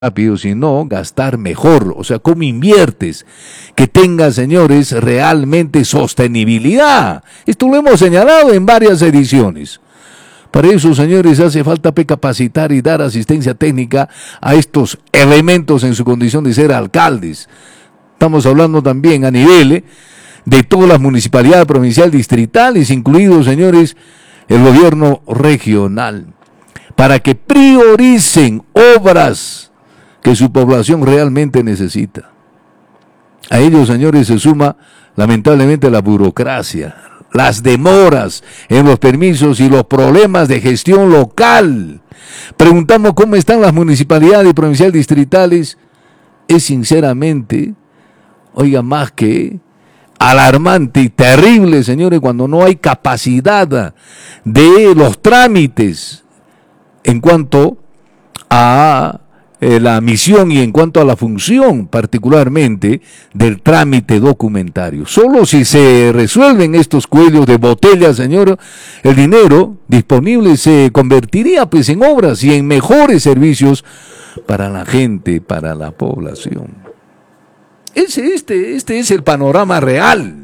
rápido, sino gastar mejor. O sea, ¿cómo inviertes? Que tenga, señores, realmente sostenibilidad. Esto lo hemos señalado en varias ediciones. Para eso, señores, hace falta capacitar y dar asistencia técnica a estos elementos en su condición de ser alcaldes. Estamos hablando también a nivel de todas las municipalidades provinciales, distritales, incluidos, señores, el gobierno regional, para que prioricen obras que su población realmente necesita. A ellos, señores, se suma lamentablemente la burocracia, las demoras en los permisos y los problemas de gestión local. Preguntamos cómo están las municipalidades provinciales distritales. Es sinceramente, oiga, más que alarmante y terrible, señores, cuando no hay capacidad de los trámites en cuanto a la misión y en cuanto a la función particularmente del trámite documentario. Solo si se resuelven estos cuellos de botella, señor, el dinero disponible se convertiría pues en obras y en mejores servicios para la gente, para la población. Este es el panorama real.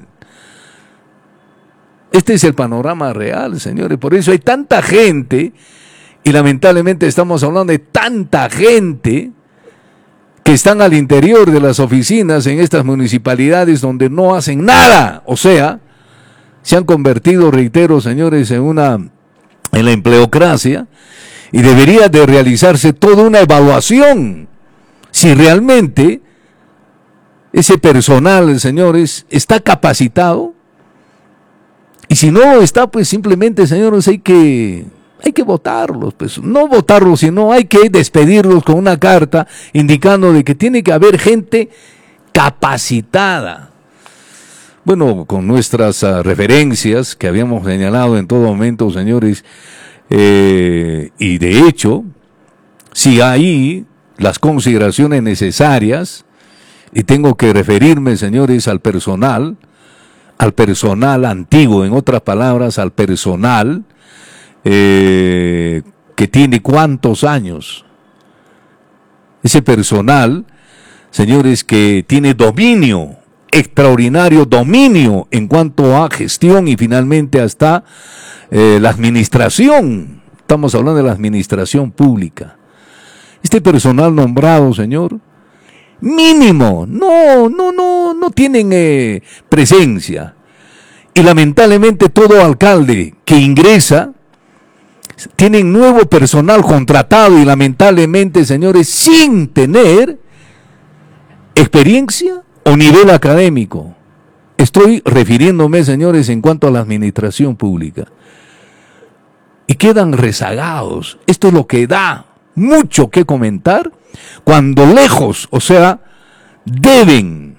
Este es el panorama real, señores. Por eso hay tanta gente. Y lamentablemente estamos hablando de tanta gente que están al interior de las oficinas en estas municipalidades donde no hacen nada. O sea, se han convertido, reitero, señores, en la empleocracia, y debería de realizarse toda una evaluación si realmente ese personal, señores, está capacitado. Y si no lo está, pues simplemente, señores, hay que votarlos, pues no votarlos, sino hay que despedirlos con una carta indicando de que tiene que haber gente capacitada. Bueno, con nuestras referencias que habíamos señalado en todo momento, señores, y de hecho, si hay las consideraciones necesarias, y tengo que referirme, señores, al personal antiguo, en otras palabras, al personal que tiene ¿cuántos años? Ese personal, señores, que tiene dominio, extraordinario dominio en cuanto a gestión y finalmente hasta la administración. Estamos hablando de la administración pública. Este personal nombrado, señor, mínimo, no tienen presencia. Y lamentablemente todo alcalde que ingresa tienen nuevo personal contratado y lamentablemente, señores, sin tener experiencia o nivel académico. Estoy refiriéndome, señores, en cuanto a la administración pública. Y quedan rezagados. Esto es lo que da mucho que comentar cuando lejos, o sea, deben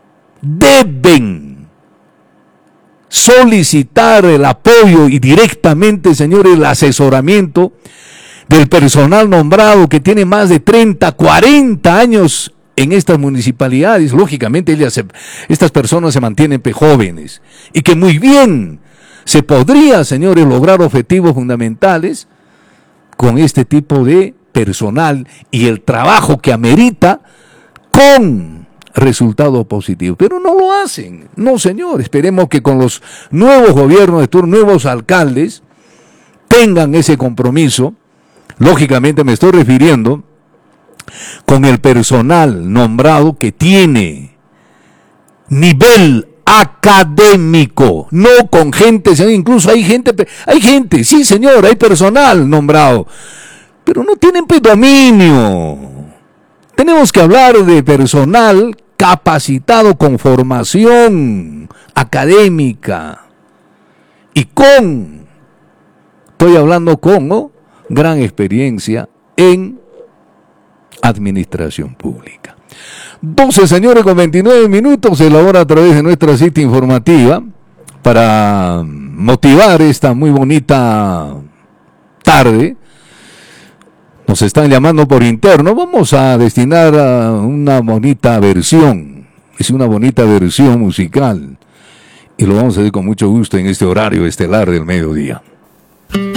solicitar el apoyo y directamente, señores, el asesoramiento del personal nombrado que tiene más de 30, 40 años en estas municipalidades. Lógicamente, estas personas se mantienen jóvenes y que muy bien se podría, señores, lograr objetivos fundamentales con este tipo de personal y el trabajo que amerita con resultado positivo, pero no lo hacen. No, señor, esperemos que con los nuevos gobiernos de turno, nuevos alcaldes tengan ese compromiso. Lógicamente me estoy refiriendo con el personal nombrado que tiene nivel académico, no con gente, señor, incluso hay gente, sí, señor, hay personal nombrado, pero no tienen dominio. Tenemos que hablar de personal capacitado con formación académica y estoy hablando con gran experiencia en administración pública. 12, señores, con 29 minutos, se elabora a través de nuestra cita informativa para motivar esta muy bonita tarde. Nos están llamando por interno, vamos a destinar a una bonita versión, es una bonita versión musical, y lo vamos a hacer con mucho gusto en este horario estelar del mediodía.